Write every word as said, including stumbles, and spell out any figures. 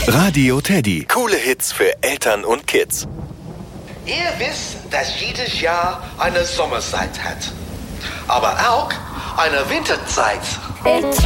Radio Teddy. Coole Hits für Eltern und Kids. Ihr wisst, dass jedes Jahr eine Sommerzeit hat. Aber auch eine Winterzeit. It's